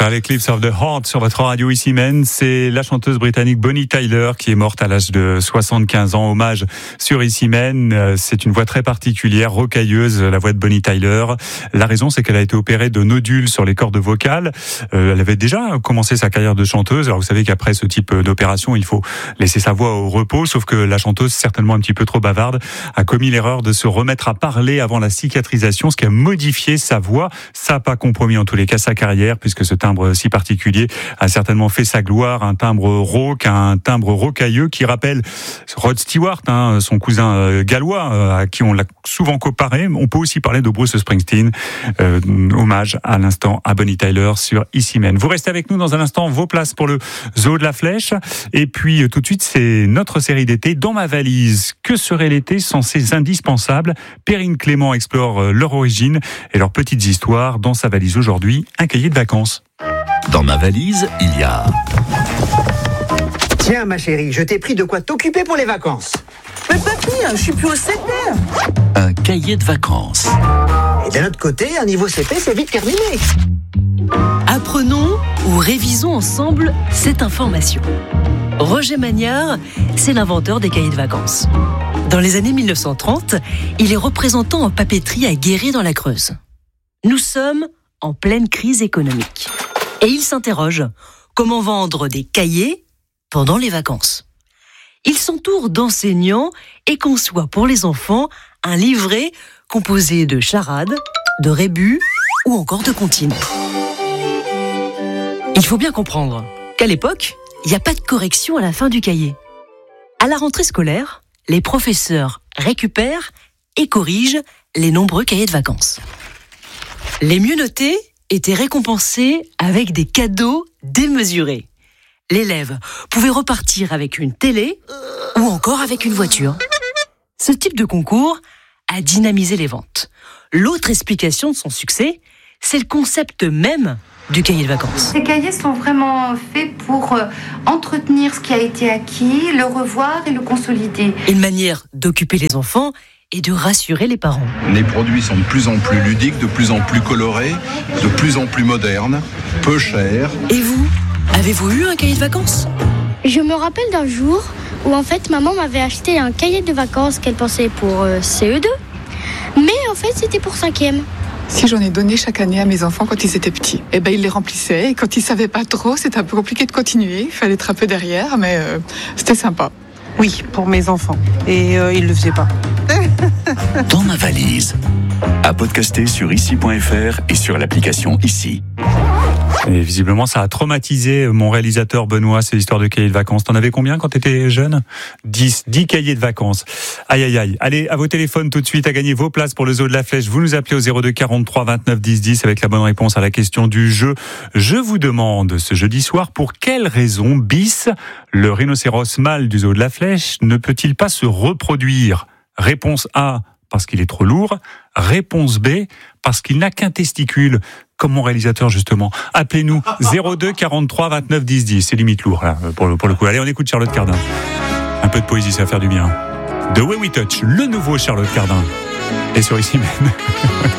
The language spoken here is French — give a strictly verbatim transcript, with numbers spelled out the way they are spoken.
Avec Lips of the Heart sur votre radio ici même, c'est la chanteuse britannique Bonnie Tyler qui est morte à l'âge de soixante-quinze ans. Hommage sur ici même. C'est une voix très particulière, rocailleuse, la voix de Bonnie Tyler. La raison, c'est qu'elle a été opérée de nodules sur les cordes vocales. Euh, elle avait déjà commencé sa carrière de chanteuse. Alors vous savez qu'après ce type d'opération, il faut laisser sa voix au repos. Sauf que la chanteuse, certainement un petit peu trop bavarde, a commis l'erreur de se remettre à parler avant la cicatrisation, ce qui a modifié sa voix. Ça n'a pas compromis en tous les cas sa carrière, puisque ce timbre si particulier a certainement fait sa gloire, un timbre rauque, un timbre rocailleux qui rappelle Rod Stewart, hein, son cousin gallois, à qui on l'a souvent comparé. On peut aussi parler de Bruce Springsteen. Euh, hommage à l'instant à Bonnie Tyler sur Ici Men. Vous restez avec nous dans un instant, vos places pour le Zoo de la Flèche. Et puis tout de suite, c'est notre série d'été Dans ma valise. Que serait l'été sans ces indispensables? Perrine Clément explore leur origine et leurs petites histoires. Dans sa valise aujourd'hui, un cahier de vacances. Dans ma valise, il y a... Tiens, ma chérie, je t'ai pris de quoi t'occuper pour les vacances. Mais papy, je suis plus au C P. Un cahier de vacances. Et d'un autre côté, un niveau C P, c'est vite terminé. Apprenons ou révisons ensemble cette information. Roger Magnard, c'est l'inventeur des cahiers de vacances. Dans les années mille neuf cent trente, il est représentant en papeterie à Guéret dans la Creuse. Nous sommes en pleine crise économique. Et il s'interroge, comment vendre des cahiers pendant les vacances? Il s'entoure d'enseignants et conçoit pour les enfants un livret composé de charades, de rébus ou encore de comptines. Il faut bien comprendre qu'à l'époque, il n'y a pas de correction à la fin du cahier. À la rentrée scolaire, les professeurs récupèrent et corrigent les nombreux cahiers de vacances. Les mieux notés étaient récompensés avec des cadeaux démesurés. L'élève pouvait repartir avec une télé ou encore avec une voiture. Ce type de concours a dynamisé les ventes. L'autre explication de son succès, c'est le concept même du cahier de vacances. Ces cahiers sont vraiment faits pour euh, entretenir ce qui a été acquis, le revoir et le consolider. Une manière d'occuper les enfants et de rassurer les parents. Les produits sont de plus en plus ludiques, de plus en plus colorés, de plus en plus modernes, peu chers. Et vous, avez-vous eu un cahier de vacances? Je me rappelle d'un jour où en fait maman m'avait acheté un cahier de vacances qu'elle pensait pour euh, C E deux, mais en fait c'était pour cinquième. Si j'en ai donné chaque année à mes enfants quand ils étaient petits, et ben ils les remplissaient et quand ils savaient pas trop, c'était un peu compliqué de continuer, il fallait être un peu derrière, mais euh, c'était sympa. Oui, pour mes enfants. Et euh, ils le faisaient pas. Dans ma valise. À podcaster sur ici point f r et sur l'application Ici. Et visiblement, ça a traumatisé mon réalisateur Benoît, ces histoires de cahiers de vacances. T'en avais combien quand t'étais jeune? dix, dix cahiers de vacances. Aïe, aïe, aïe. Allez, à vos téléphones tout de suite, à gagner vos places pour le Zoo de la Flèche. Vous nous appelez au zéro deux quarante-trois vingt-neuf dix dix avec la bonne réponse à la question du jeu. Je vous demande ce jeudi soir, pour quelle raison bis, le rhinocéros mâle du Zoo de la Flèche, ne peut-il pas se reproduire? Réponse A, parce qu'il est trop lourd. Réponse B, parce qu'il n'a qu'un testicule. Comme mon réalisateur, justement. Appelez-nous zéro deux quarante-trois vingt-neuf dix dix. C'est limite lourd, là, pour le, pour le coup. Allez, on écoute Charlotte Cardin. Un peu de poésie, ça va faire du bien. The Way We Touch, le nouveau Charlotte Cardin. Et sur Ici même.